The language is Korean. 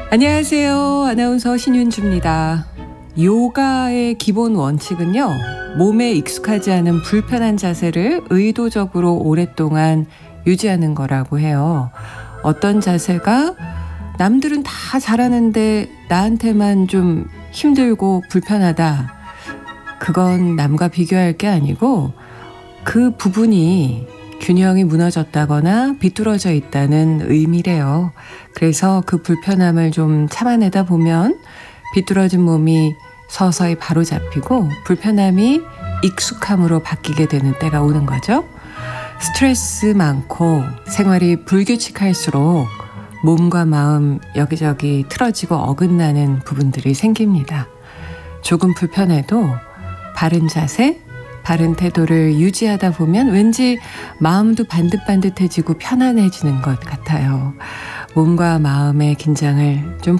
안녕하세요. 아나운서 신윤주입니다. 요가의 기본 원칙은요, 몸에 익숙하지 않은 불편한 자세를 의도적으로 오랫동안 유지하는 거라고 해요. 어떤 자세가 남들은 다 잘하는데 나한테만 좀 힘들고 불편하다. 그건 남과 비교할 게 아니고 그 부분이 균형이 무너졌다거나 비뚤어져 있다는 의미래요. 그래서 그 불편함을 좀 참아내다 보면 비뚤어진 몸이 서서히 바로잡히고 불편함이 익숙함으로 바뀌게 되는 때가 오는 거죠. 스트레스 많고 생활이 불규칙할수록 몸과 마음 여기저기 틀어지고 어긋나는 부분들이 생깁니다. 조금 불편해도 바른 자세, 바른 태도를 유지하다 보면 왠지 마음도 반듯반듯해지고 편안해지는 것 같아요. 몸과 마음의 긴장을 좀